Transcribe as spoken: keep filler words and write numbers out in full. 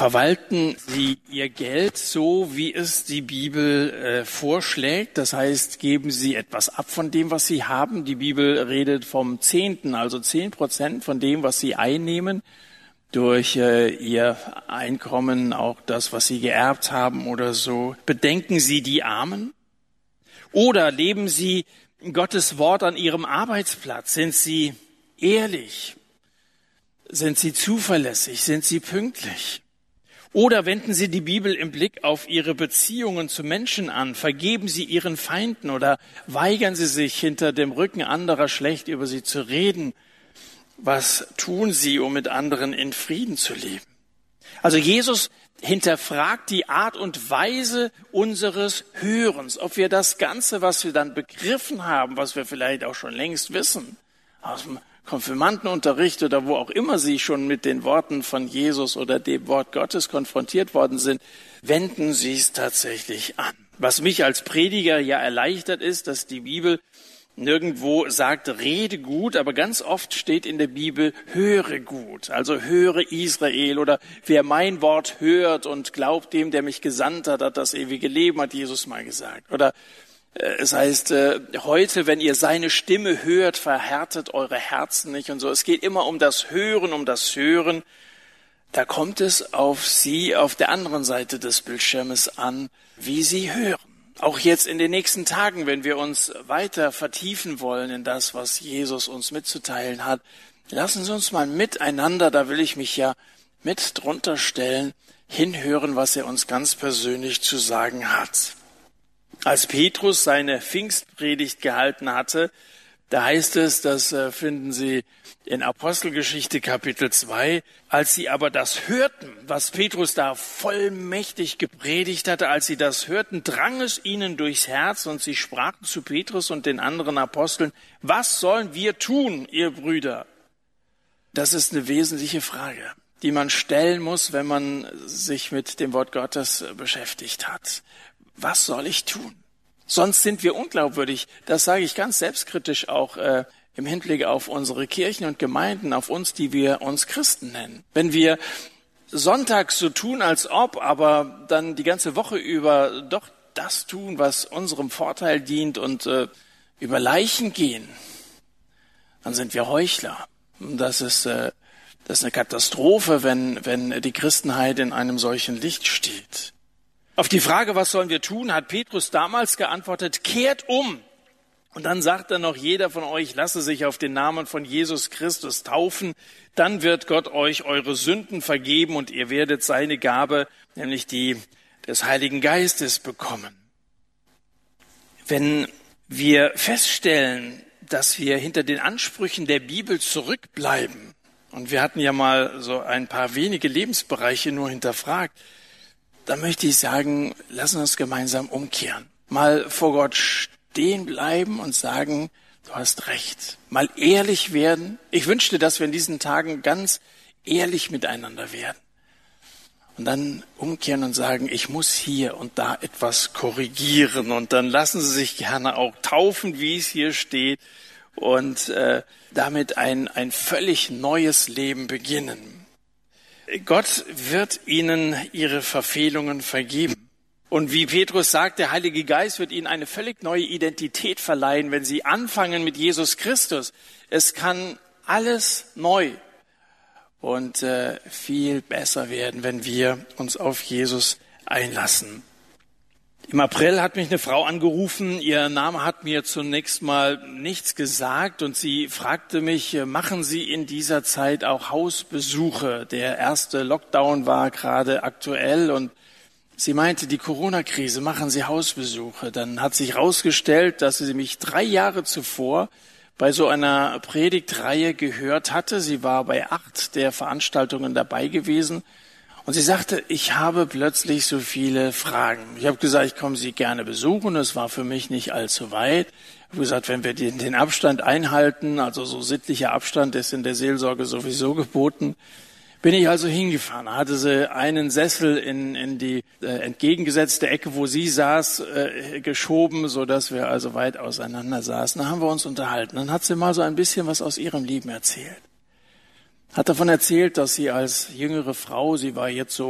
Verwalten Sie Ihr Geld so, wie es die Bibel äh, vorschlägt? Das heißt, geben Sie etwas ab von dem, was Sie haben? Die Bibel redet vom Zehnten, also zehn Prozent von dem, was Sie einnehmen, durch äh, Ihr Einkommen, auch das, was Sie geerbt haben oder so. Bedenken Sie die Armen? Oder leben Sie Gottes Wort an Ihrem Arbeitsplatz? Sind Sie ehrlich? Sind Sie zuverlässig? Sind Sie pünktlich? Oder wenden Sie die Bibel im Blick auf Ihre Beziehungen zu Menschen an? Vergeben Sie Ihren Feinden oder weigern Sie sich, hinter dem Rücken anderer schlecht über sie zu reden? Was tun Sie, um mit anderen in Frieden zu leben? Also Jesus hinterfragt die Art und Weise unseres Hörens, ob wir das Ganze, was wir dann begriffen haben, was wir vielleicht auch schon längst wissen, aus dem Konfirmandenunterricht oder wo auch immer Sie schon mit den Worten von Jesus oder dem Wort Gottes konfrontiert worden sind, wenden Sie es tatsächlich an. Was mich als Prediger ja erleichtert ist, dass die Bibel nirgendwo sagt, rede gut, aber ganz oft steht in der Bibel, höre gut. Also höre Israel oder wer mein Wort hört und glaubt dem, der mich gesandt hat, hat das ewige Leben, hat Jesus mal gesagt. Oder es heißt, heute, wenn ihr seine Stimme hört, verhärtet eure Herzen nicht und so. Es geht immer um das Hören, um das Hören. Da kommt es auf Sie, auf der anderen Seite des Bildschirmes an, wie Sie hören. Auch jetzt in den nächsten Tagen, wenn wir uns weiter vertiefen wollen in das, was Jesus uns mitzuteilen hat, lassen Sie uns mal miteinander, da will ich mich ja mit drunter stellen, hinhören, was er uns ganz persönlich zu sagen hat. Als Petrus seine Pfingstpredigt gehalten hatte, da heißt es, das finden Sie in Apostelgeschichte Kapitel zwei, als sie aber das hörten, was Petrus da vollmächtig gepredigt hatte, als sie das hörten, drang es ihnen durchs Herz und sie sprachen zu Petrus und den anderen Aposteln, was sollen wir tun, ihr Brüder? Das ist eine wesentliche Frage, die man stellen muss, wenn man sich mit dem Wort Gottes beschäftigt hat. Was soll ich tun? Sonst sind wir unglaubwürdig. Das sage ich ganz selbstkritisch auch äh, im Hinblick auf unsere Kirchen und Gemeinden, auf uns, die wir uns Christen nennen. Wenn wir sonntags so tun, als ob, aber dann die ganze Woche über doch das tun, was unserem Vorteil dient und äh, über Leichen gehen, dann sind wir Heuchler. Das ist, äh, das ist eine Katastrophe, wenn, wenn die Christenheit in einem solchen Licht steht. Auf die Frage, was sollen wir tun, hat Petrus damals geantwortet, kehrt um. Und dann sagt er noch, jeder von euch lasse sich auf den Namen von Jesus Christus taufen. Dann wird Gott euch eure Sünden vergeben und ihr werdet seine Gabe, nämlich die des Heiligen Geistes, bekommen. Wenn wir feststellen, dass wir hinter den Ansprüchen der Bibel zurückbleiben, und wir hatten ja mal so ein paar wenige Lebensbereiche nur hinterfragt, dann möchte ich sagen, lassen wir uns gemeinsam umkehren. Mal vor Gott stehen bleiben und sagen, du hast recht. Mal ehrlich werden. Ich wünschte, dass wir in diesen Tagen ganz ehrlich miteinander werden. Und dann umkehren und sagen, ich muss hier und da etwas korrigieren. Und dann lassen Sie sich gerne auch taufen, wie es hier steht. Und äh, damit ein, ein völlig neues Leben beginnen. Gott wird ihnen ihre Verfehlungen vergeben. Und wie Petrus sagt, der Heilige Geist wird ihnen eine völlig neue Identität verleihen, wenn sie anfangen mit Jesus Christus. Es kann alles neu und äh, viel besser werden, wenn wir uns auf Jesus einlassen. Im April hat mich eine Frau angerufen, ihr Name hat mir zunächst mal nichts gesagt und sie fragte mich, machen Sie in dieser Zeit auch Hausbesuche? Der erste Lockdown war gerade aktuell und sie meinte, die Corona-Krise, machen Sie Hausbesuche. Dann hat sich herausgestellt, dass sie mich drei Jahre zuvor bei so einer Predigtreihe gehört hatte. Sie war bei acht der Veranstaltungen dabei gewesen. Und sie sagte, ich habe plötzlich so viele Fragen. Ich habe gesagt, ich komme Sie gerne besuchen. Es war für mich nicht allzu weit. Ich habe gesagt, wenn wir den, den Abstand einhalten, also so sittlicher Abstand ist in der Seelsorge sowieso geboten, bin ich also hingefahren. Da hatte sie einen Sessel in, in die äh, entgegengesetzte Ecke, wo sie saß, äh, geschoben, so dass wir also weit auseinander saßen. Da haben wir uns unterhalten. Dann hat sie mal so ein bisschen was aus ihrem Leben erzählt. Hat davon erzählt, dass sie als jüngere Frau, sie war jetzt so